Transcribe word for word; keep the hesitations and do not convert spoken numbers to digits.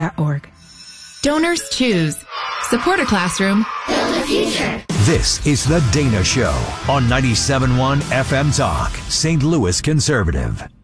dot org. Donors choose. Support a classroom. Build a future. This is The Dana Show on ninety-seven point one F M Talk, Saint Louis Conservative.